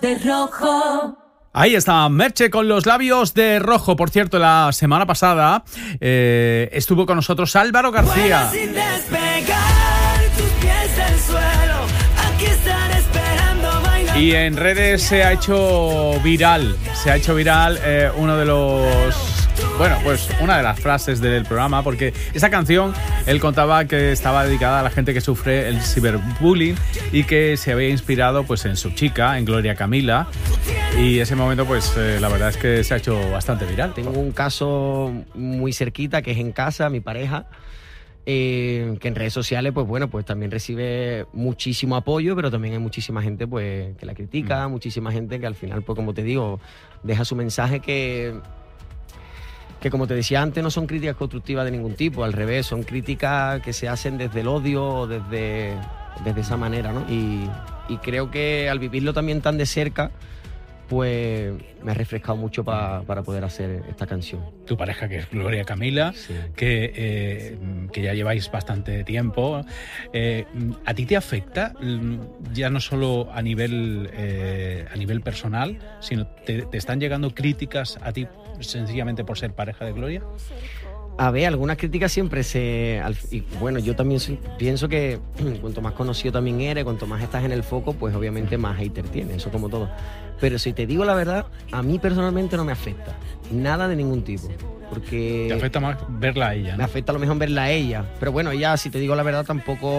de rojo. Ahí está Merche con los labios de rojo. Por cierto, la semana pasada estuvo con nosotros Álvaro García. Sin despegar tus pies del suelo, aquí están esperando bailar. Y en redes se ha hecho viral uno de los... Bueno, pues una de las frases del programa, porque esa canción él contaba que estaba dedicada a la gente que sufre el ciberbullying y que se había inspirado pues en su chica, en Gloria Camila, y ese momento pues la verdad es que se ha hecho bastante viral. Tengo un caso muy cerquita que es en casa, mi pareja, que en redes sociales pues bueno, pues también recibe muchísimo apoyo, pero también hay muchísima gente pues que la critica, muchísima gente que al final pues como te digo, deja su mensaje que como te decía antes, no son críticas constructivas de ningún tipo, al revés, son críticas que se hacen desde el odio o desde esa manera, ¿no? Y creo que al vivirlo también tan de cerca, pues me ha refrescado mucho para poder hacer esta canción. Tu pareja, que es Gloria Camila, sí, que ya lleváis bastante tiempo, ¿a ti te afecta ya no solo a nivel personal, sino te están llegando críticas a ti sencillamente por ser pareja de Gloria? A ver, algunas críticas siempre y bueno, yo también pienso que cuanto más conocido también eres, cuanto más estás en el foco, pues obviamente más hater tienes, eso como todo. Pero si te digo la verdad, a mí personalmente no me afecta, nada de ningún tipo. Porque te afecta más verla a ella, ¿no? Me afecta a lo mejor verla a ella, pero bueno, ella, si te digo la verdad, tampoco